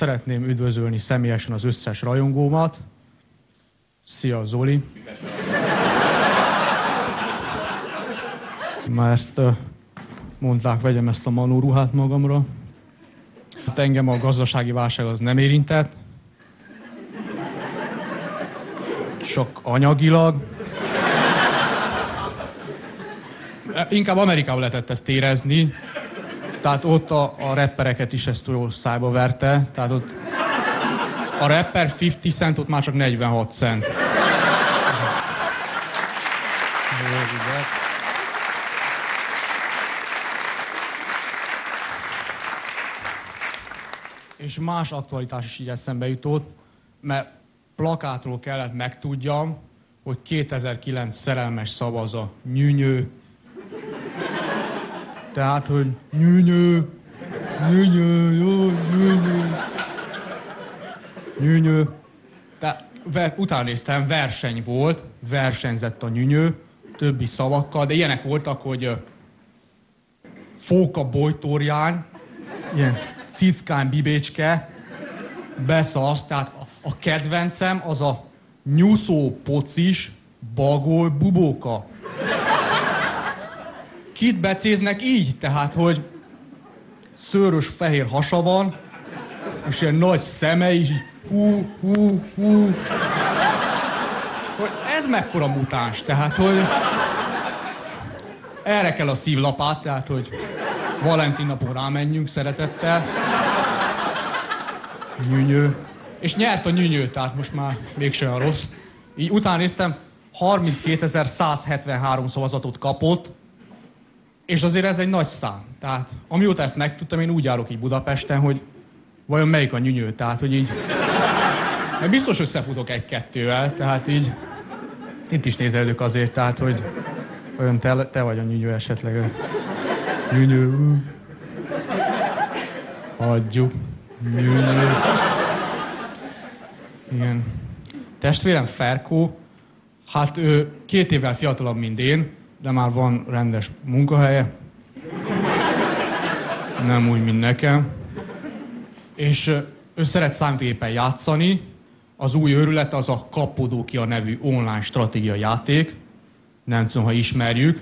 szeretném üdvözölni személyesen az összes rajongómat. Szia, Zoli! Mert mondták, vegyem ezt a manó ruhát magamra. Hát engem a gazdasági válság az nem érintett. Csak anyagilag. Inkább Amerikában lehetett ezt érezni. Tehát ott a rappereket is ezt jól szájba verte. Tehát ott a rapper 50 cent, ott már csak 46 cent. És más aktualitás is így eszembe jutott, mert plakátról kellett megtudjam, hogy 2009 szerelmes szavaz a nyűnyő. Tehát, hogy nyűnyő, nyűnyő, jó, nyűnyő. Nyűnyő. Utána néztem, verseny volt, versenyzett a nyűnyő, többi szavakkal, de ilyenek voltak, hogy fóka bojtorjány, ilyen cickán bibécske, beszasz, tehát a kedvencem az a nyúszó pocis bagoly bubóka. Kit becéznek így? Tehát, hogy szőrös fehér hasa van, és ilyen nagy szeme is, hú. Hogy ez mekkora mutáns, tehát, hogy erre kell a szívlapát, tehát, hogy Valentin napon rámenjünk szeretettel. Nyűnyő. És nyert a nyűnyő, tehát most már mégsem olyan rossz. Így utána néztem, 32.173 szavazatot kapott, és azért ez egy nagy szám. Tehát amióta ezt megtudtam, én úgy járok így Budapesten, hogy vajon melyik a nyűnyő, tehát hogy így... Mert biztos összefutok egy-kettővel, tehát így... Itt is nézelődök azért, tehát hogy... Vajon te vagy a nyűnyő esetleg? Nyűnyő. Hagyjuk. Nyűnyő. Igen. Testvérem Ferkó, hát ő 2 évvel fiatalabb, mint én, de már van rendes munkahelye. Nem úgy, mint nekem. És ő szeret számítógépen játszani. Az új őrülete az a Kapodókia nevű online stratégia játék. Nem tudom, ha ismerjük.